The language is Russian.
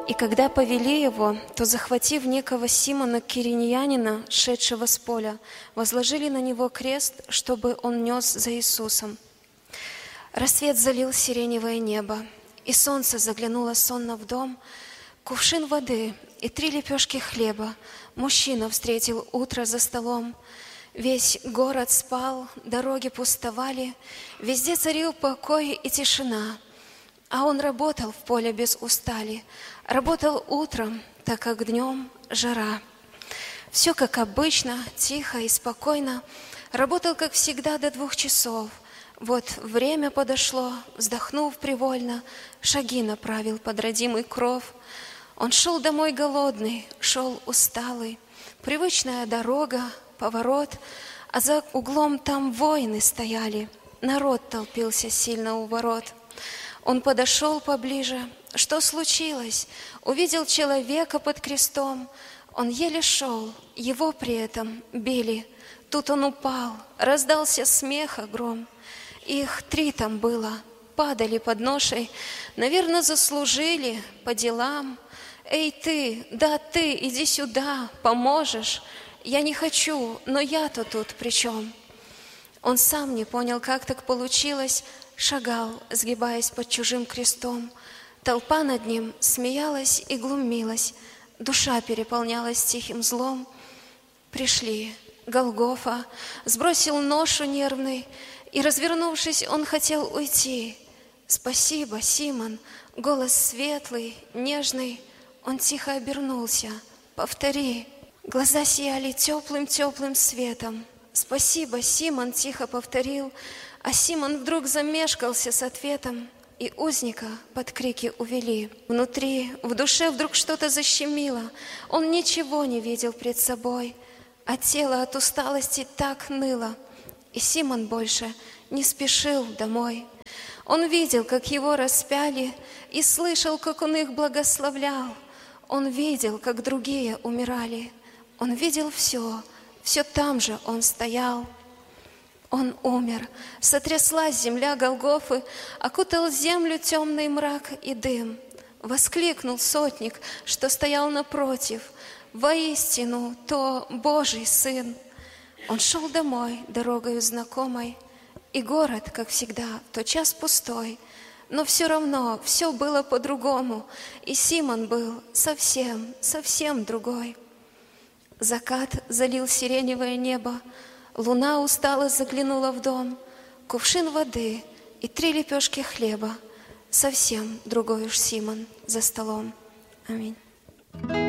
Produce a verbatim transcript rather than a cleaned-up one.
И когда повели его, то, захватив некого Симона Кириньянина, шедшего с поля, возложили на него крест, чтобы он нес за Иисусом. Рассвет залил сиреневое небо, и солнце заглянуло сонно в дом. Кувшин воды и три лепешки хлеба мужчина встретил утро за столом. Весь город спал, дороги пустовали, везде царил покой и тишина. А он работал в поле без устали, работал утром, так как днем жара. Все как обычно, тихо и спокойно, работал, как всегда, до двух часов. Вот время подошло, вздохнув привольно, шаги направил под родимый кров. Он шел домой голодный, шел усталый, привычная дорога, поворот, а за углом там воины стояли, народ толпился сильно у ворот. Он подошел поближе. Что случилось? Увидел человека под крестом. Он еле шел, его при этом били. Тут он упал, раздался смех гром. Их три там было, падали под ношей, наверное, заслужили по делам. Эй ты, да ты, иди сюда, поможешь. Я не хочу, но я-то тут при чем? Он сам не понял, как так получилось, шагал, сгибаясь под чужим крестом. Толпа над ним смеялась и глумилась, душа переполнялась тихим злом. Пришли, Голгофа, сбросил ношу нервный, и, развернувшись, он хотел уйти. «Спасибо, Симон!» Голос светлый, нежный. Он тихо обернулся. «Повтори!» Глаза сияли теплым-теплым светом. «Спасибо, Симон!» тихо повторил. А Симон вдруг замешкался с ответом, и узника под крики увели. Внутри, в душе вдруг что-то защемило. Он ничего не видел пред собой, а тело от усталости так ныло. И Симон больше не спешил домой. Он видел, как его распяли, и слышал, как он их благословлял. Он видел, как другие умирали. Он видел все, все там же он стоял. Он умер, сотряслась земля Голгофы, окутал землю темный мрак и дым. Воскликнул сотник, что стоял напротив: «Воистину, то Божий Сын!» Он шел домой дорогою знакомой, и город, как всегда, в тот час пустой. Но все равно все было по-другому, и Симон был совсем, совсем другой. Закат залил сиреневое небо, луна устало заглянула в дом. Кувшин воды и три лепешки хлеба. Совсем другой уж Симон за столом. Аминь.